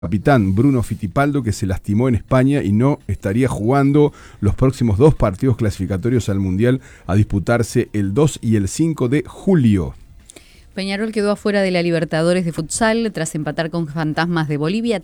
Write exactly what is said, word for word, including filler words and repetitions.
capitán Bruno Fittipaldo, que se lastimó en España y no estaría jugando los próximos dos partidos clasificatorios al Mundial a disputarse el dos y el cinco de julio. Peñarol quedó afuera de la Libertadores de futsal tras empatar con Fantasmas de Bolivia